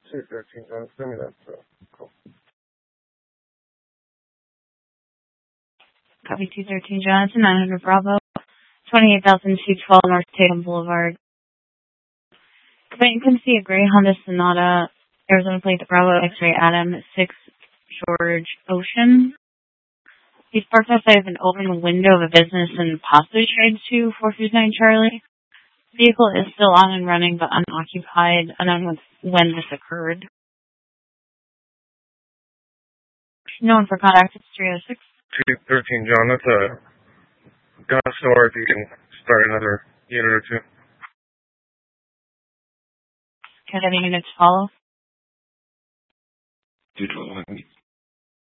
213 John, send me that. Cool. Copy 213 John, it's a 900 Bravo, 28,212 North Tatum Boulevard. You can see a gray Honda Sonata, Arizona plate, Bravo, X-ray Adam, 6 George Ocean. He's parked outside with an open window of a business and possibly trades to 459 Charlie. Vehicle is still on and running, but unoccupied, unknown when this occurred. Known for contact, it's 306. 213 John, that's a gas store if you can start another unit or two. Can I have any units follow? 212.